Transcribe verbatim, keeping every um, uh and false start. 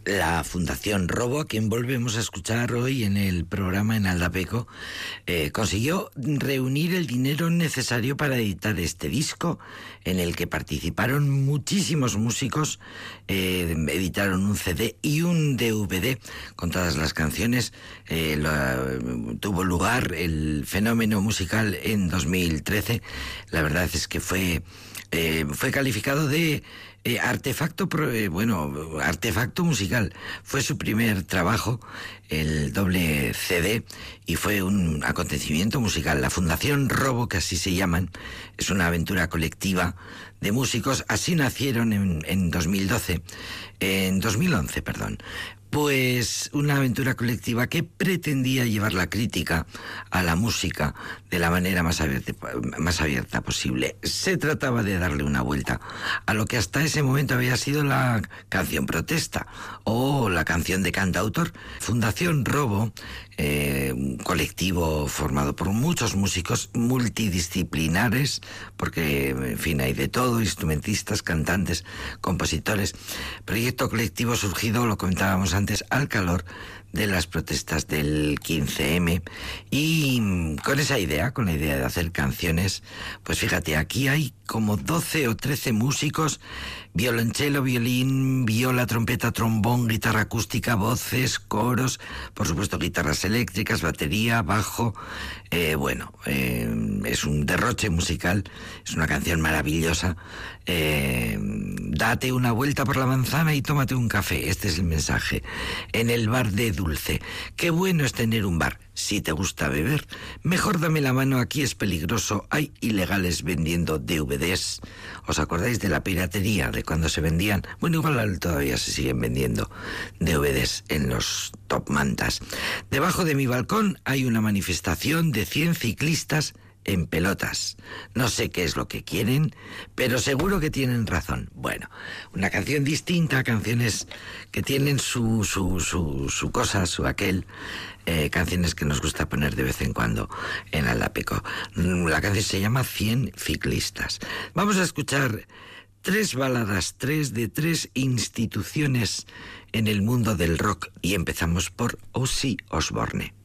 La Fundación Robo, a quien volvemos a escuchar hoy en el programa en Aldapeco, eh, consiguió reunir el dinero necesario para editar este disco, en el que participaron muchísimos músicos. Eh, editaron un C D y un D V D con todas las canciones. Eh, lo, tuvo lugar el fenómeno musical en dos mil trece. La verdad es que fue, eh, fue calificado de... Eh, artefacto, eh, bueno, artefacto musical. Fue su primer trabajo, el doble C D, y fue un acontecimiento musical. La Fundación Robo, que así se llaman, es una aventura colectiva de músicos. Así nacieron en, en dos mil doce, en dos mil once, perdón. Pues una aventura colectiva que pretendía llevar la crítica a la música de la manera más abierta, más abierta posible. Se trataba de darle una vuelta a lo que hasta ese momento había sido la canción protesta o la canción de cantautor. Fundación Robo, eh, un colectivo formado por muchos músicos multidisciplinares, porque, en fin, hay de todo: instrumentistas, cantantes, compositores. Proyecto colectivo surgido, lo comentábamos antes, al calor de las protestas del quince eme, y con esa idea, con la idea de hacer canciones, pues fíjate, aquí hay como doce o trece músicos: violonchelo, violín, viola, trompeta, trombón, guitarra acústica, voces, coros, por supuesto guitarras eléctricas, batería, bajo. Eh, bueno, eh, es un derroche musical, es una canción maravillosa. Eh, date una vuelta por la manzana y tómate un café, este es el mensaje, en el bar de Dulce. Qué bueno es tener un bar. Si te gusta beber, mejor dame la mano, aquí es peligroso, hay ilegales vendiendo D V Ds. ¿Os acordáis de la piratería, de cuando se vendían? Bueno, igual todavía se siguen vendiendo D V Ds en los top mantas. Debajo de mi balcón hay una manifestación de cien ciclistas en pelotas. No sé qué es lo que quieren, pero seguro que tienen razón. Bueno, una canción distinta, canciones que tienen su, su, su, su cosa, su aquel, eh, canciones que nos gusta poner de vez en cuando en Aldapeco. La canción se llama cien ciclistas. Vamos a escuchar tres baladas, tres de tres instituciones en el mundo del rock, y empezamos por Ozzy Osbourne.